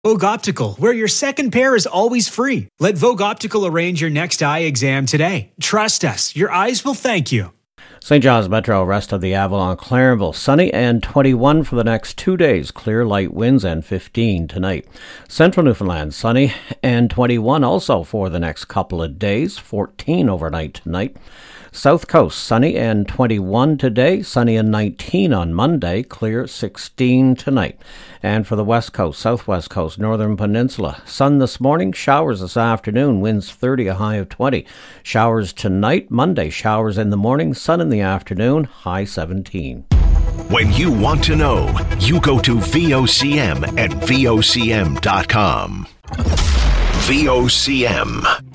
Vogue Optical, where your second pair is always free. Let Vogue Optical arrange your next eye exam today. Trust us, your eyes will thank you. St. John's Metro, rest of the Avalon, Clarenville, sunny and 21 for the next 2 days. Clear light winds and 15 tonight. Central Newfoundland, sunny and 21 also for the next couple of days. 14 overnight tonight. South Coast, sunny and 21 today, sunny and 19 on Monday, clear 16 tonight. And for the West Coast, Southwest Coast, Northern Peninsula, sun this morning, showers this afternoon, winds 30, a high of 20. Showers tonight, Monday, showers in the morning, sun in the afternoon, high 17. When you want to know, you go to VOCM at VOCM.com. VOCM.